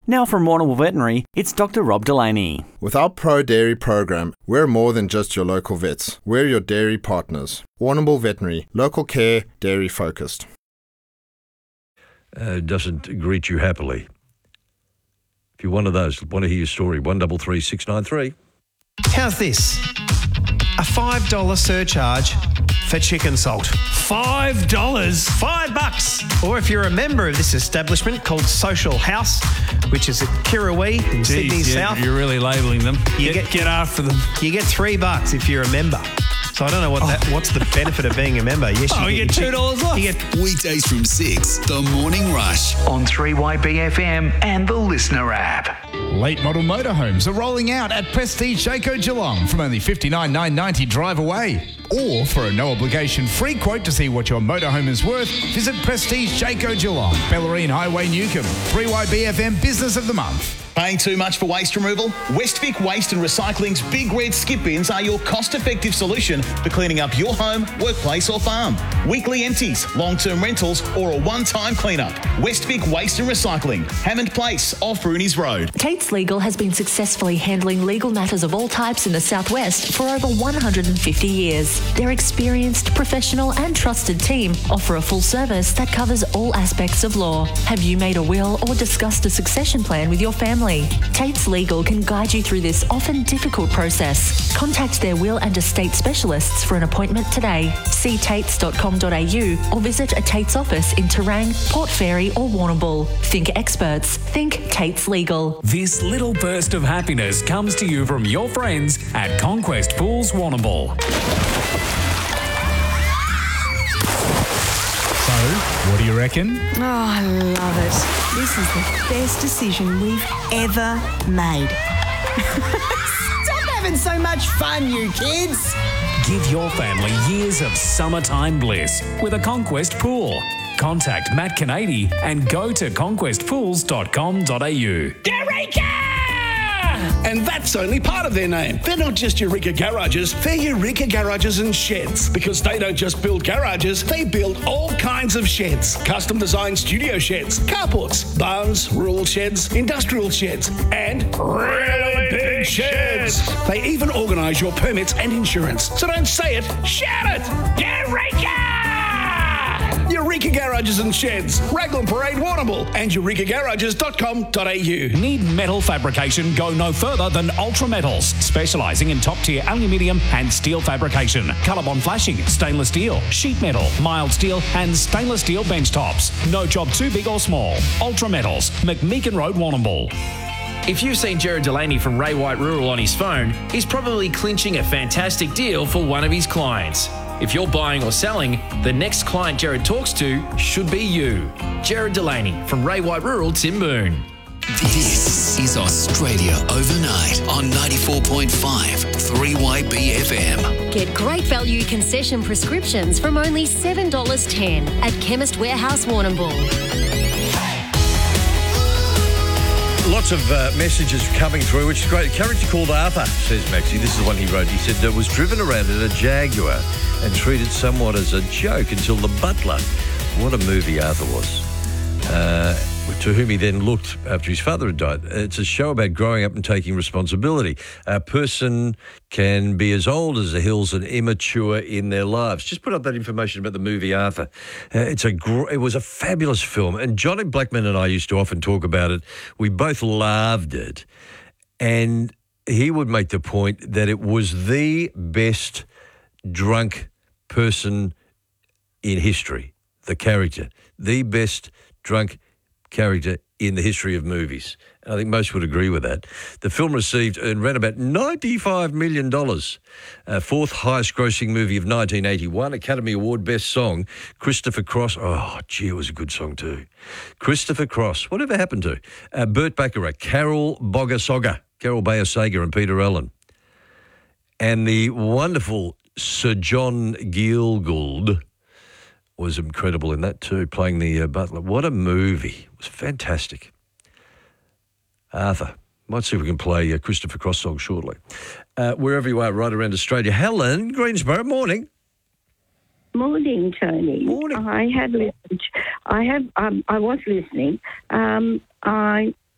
Now from Warrnambool Veterinary, it's Dr. Rob Delaney. With our Pro Dairy program, we're more than just your local vets. We're your dairy partners. Warrnambool Veterinary, local care, dairy focused. Doesn't greet you happily. If you're one of those, want to hear your story, 133 693. How's this? A $5 surcharge for chicken salt. $5? $5. Or if you're a member of this establishment called Social House, which is at Kirrawee in Sydney South. You're really labelling them. Get after them. You get $3 if you're a member. So I don't know what's the benefit of being a member. Yes, you get $2 off. Weekdays from 6, The Morning Rush on 3YBFM and the Listener app. Late model motorhomes are rolling out at Prestige Jayco Geelong from only $59,990 drive away. Or for a no-obligation free quote to see what your motorhome is worth, visit Prestige Jayco Geelong, Bellarine Highway, Newcomb. 3YBFM Business of the Month. Paying too much for waste removal? Westvic Waste and Recycling's Big Red Skip Bins are your cost-effective solution for cleaning up your home, workplace or farm. Weekly empties, long-term rentals or a one-time clean-up. Westvic Waste and Recycling, Hammond Place, off Rooney's Road. Tate's Legal has been successfully handling legal matters of all types in the southwest for over 150 years. Their experienced, professional and trusted team offer a full service that covers all aspects of law. Have you made a will or discussed a succession plan with your family? Tate's Legal can guide you through this often difficult process. Contact their will and estate specialists for an appointment today. See tates.com.au or visit a Tate's office in Terang, Port Fairy or Warrnambool. Think experts. Think Tate's Legal. This little burst of happiness comes to you from your friends at Conquest Pools Warrnambool. What do you reckon? Oh, I love it. This is the best decision we've ever made. Stop having so much fun, you kids. Give your family years of summertime bliss with a Conquest Pool. Contact Matt Canady and go to conquestpools.com.au. Eureka! And that's only part of their name. They're not just Eureka Garages, they're Eureka Garages and Sheds. Because they don't just build garages, they build all kinds of sheds. Custom designed studio sheds, carports, barns, rural sheds, industrial sheds, and really big sheds. They even organise your permits and insurance. So don't say it, shout it! Eureka! Eureka Garages and Sheds, Raglan Parade, Warrnambool, and eurekagarages.com.au. Need metal fabrication? Go no further than Ultra Metals, specialising in top-tier aluminium and steel fabrication, colour-bond flashing, stainless steel, sheet metal, mild steel, and stainless steel bench tops. No job too big or small. Ultra Metals, McMeekin Road, Warrnambool. If you've seen Jared Delaney from Ray White Rural on his phone, he's probably clinching a fantastic deal for one of his clients. If you're buying or selling, the next client Jared talks to should be you. Jared Delaney from Ray White Rural, Timboon. This is Australia Overnight on 94.5 3YBFM. Get great value concession prescriptions from only $7.10 at Chemist Warehouse, Warrnambool. Lots of messages coming through, which is great. A character called Arthur, says Maxie. This is the one he wrote. He said, was driven around in a Jaguar and treated somewhat as a joke until the butler. What a movie Arthur was. To whom he then looked after his father had died. It's a show about growing up and taking responsibility. A person can be as old as the hills and immature in their lives. Just put up that information about the movie Arthur. It was a fabulous film, and Johnny Blackman and I used to often talk about it. We both loved it, and he would make the point that it was the best drunk person in history, the character, the best drunk character in the history of movies. I think most would agree with that. The film received and ran about $95 million. Fourth highest grossing movie of 1981, Academy Award Best Song, Christopher Cross. Oh, gee, it was a good song too. Christopher Cross. Whatever happened to? Burt Bacharach, Carol Bogasaga, and Peter Allen. And the wonderful Sir John Gielgud was incredible in that too, playing the butler. What a movie. It was fantastic. Arthur. Might see if we can play a Christopher Cross song shortly. Wherever you are, right around Australia. Helen, Greensboro, morning. Morning, Tony. Morning. I was listening. I